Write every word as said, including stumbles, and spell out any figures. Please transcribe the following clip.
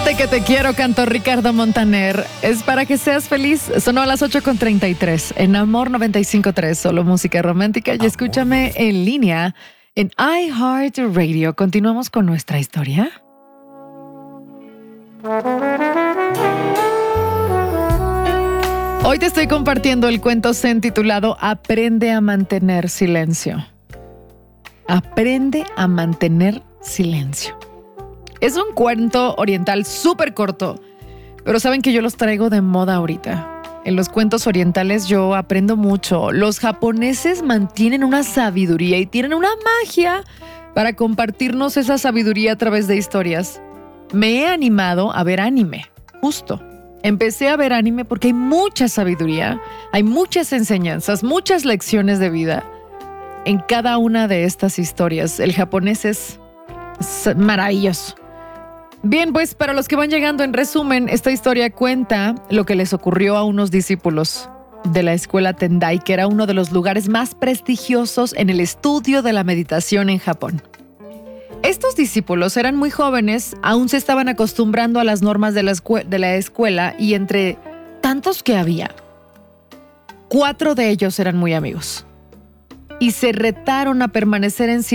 Fíjate que te quiero, cantó Ricardo Montaner. Es para que seas feliz. Sonó a las ocho con treinta y tres en Amor noventa y cinco punto tres, solo música romántica. Y escúchame en línea en iHeartRadio. Continuamos con nuestra historia. Hoy te estoy compartiendo el cuento zen titulado Aprende a mantener silencio. Aprende a mantener silencio. Es un cuento oriental súper corto, pero saben que yo los traigo de moda ahorita. En los cuentos orientales yo aprendo mucho. Los japoneses mantienen una sabiduría y tienen una magia para compartirnos esa sabiduría a través de historias. Me he animado a ver anime, justo. Empecé a ver anime porque hay mucha sabiduría, hay muchas enseñanzas, muchas lecciones de vida en cada una de estas historias. El japonés es, es maravilloso. Bien, pues para los que van llegando, en resumen, esta historia cuenta lo que les ocurrió a unos discípulos de la escuela Tendai, que era uno de los lugares más prestigiosos en el estudio de la meditación en Japón. Estos discípulos eran muy jóvenes, aún se estaban acostumbrando a las normas de la, escue- de la escuela y entre tantos que había, cuatro de ellos eran muy amigos y se retaron a permanecer en silencio